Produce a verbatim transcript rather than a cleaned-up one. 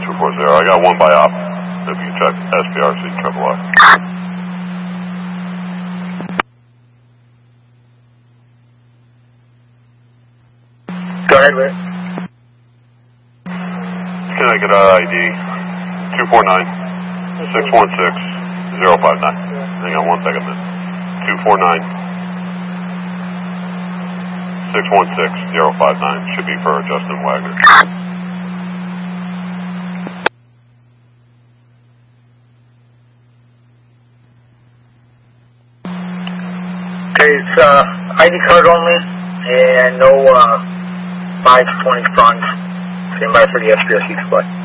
two four zero. I got one by op. If you check S P R C triple R. Go ahead, Rick. Can I get our I D? two four nine, six one six, zero five nine. Hang on one second, man. two four nine, six one six, zero five nine. Should be for Justin Wagner. Okay, it's uh, I D card only, and no uh, five twenty funds. Stand by for the S P R C supply.